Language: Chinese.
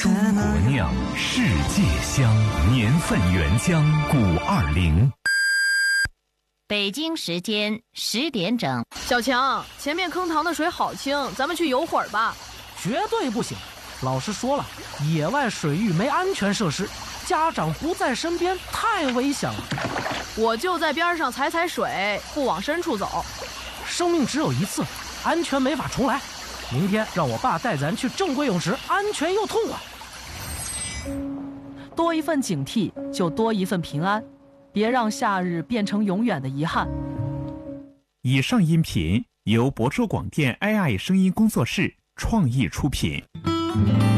中国酿，世界香，年份原浆520。 北京时间10点整。 小强，前面坑塘的水好清，咱们去游会儿吧。 绝对不行，老师说了，野外水域没安全设施，家长不在身边太危险了。 我就在边上踩踩水，不往深处走。 生命只有一次，安全没法重来。明天让我爸带咱去正规泳池，安全又痛快。 多一份警惕，就多一份平安。别让夏日变成永远的遗憾。 以上音频由亳州广电 AI 声音工作室创意出品。